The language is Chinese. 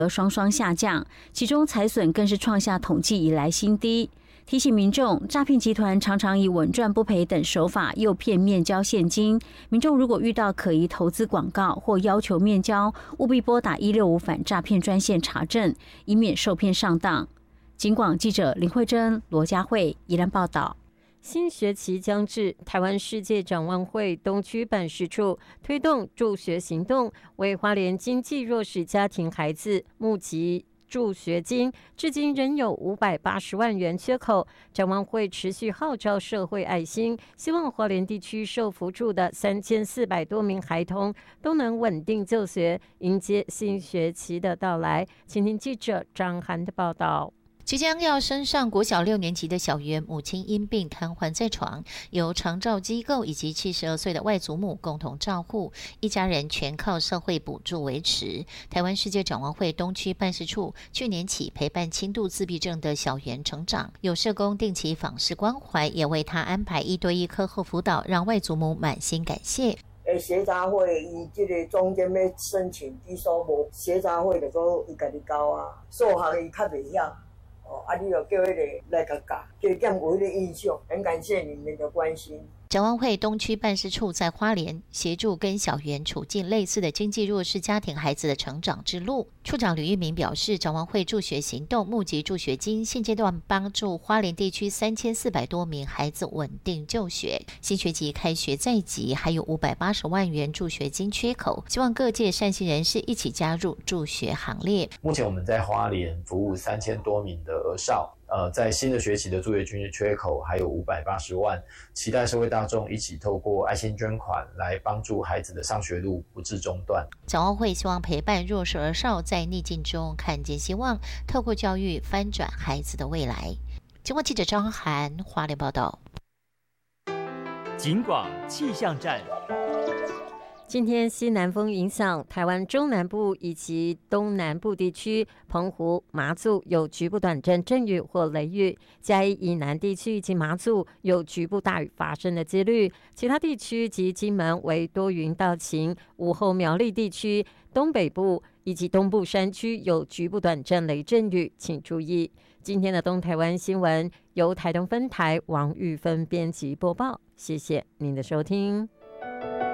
双双下降，其中财损更是创下统计以来新低。提醒民众，诈骗集团常常以稳赚不赔等手法诱骗面交现金。民众如果遇到可疑投资广告或要求面交，务必拨打165反诈骗专线查证，以免受骗上当。警广记者林慧珍、罗佳慧宜兰报道。 新学期将至，台湾世界展望会东区办事处推动助学行动，为花莲经济弱势家庭孩子募集助学金，至今仍有580万元缺口。展望会持续号召社会爱心，希望花莲地区受扶助的3400多名孩童都能稳定就学，迎接新学期的到来。请听记者张涵的报道。 即将要升上国小6年级的小圆，母亲因病瘫痪在床，由长照机构以及72岁的外祖母共同照护，一家人全靠社会补助维持。台湾世界展望会东区办事处去年起陪伴轻度自闭症的小圆成长，有社工定期访视关怀，也为他安排1对1课后辅导，让外祖母满心感谢。 协查会伊这个中间要申请，伊所无协查会就讲伊家己教啊，数学伊较袂晓。你就叫迄个来甲教，就减有迄个印象。很感谢你们的关心。 展望会东区办事处在花莲协助跟小圆处境类似的经济弱势家庭孩子的成长之路。处长吕玉明表示，展望会助学行动募集助学金，现阶段帮助花莲地区3400多名孩子稳定就学。新学期开学在即，还有580万元助学金缺口，希望各界善心人士一起加入助学行列。 目前我们在花莲服务3000多名的儿少。在新的学期的助学金缺口还有580万，期待社会大众一起透过爱心捐款来帮助孩子的上学路不致中断。 展望会希望陪伴弱势儿少在逆境中看见希望，透过教育翻转孩子的未来。警广记者张涵花莲报道。 警广气象站。 今天西南风影响台湾中南部以及东南部地区，澎湖、马祖有局部短暂阵雨或雷雨，嘉义以南地区以及马祖有局部大雨发生的几率，其他地区及金门为多云到晴，午后苗栗地区、东北部以及东部山区有局部短暂雷阵雨，请注意。今天的东台湾新闻由台东分台王玉芬编辑播报，谢谢您的收听。